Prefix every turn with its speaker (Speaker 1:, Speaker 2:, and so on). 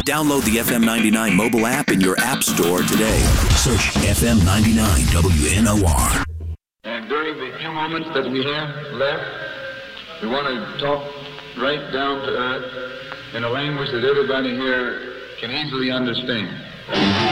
Speaker 1: Download the FM 99 mobile app in your app store today. Search FM 99 WNOR.
Speaker 2: And during the few moments that we have left, we want to talk right down to earth in a language that everybody here can easily understand.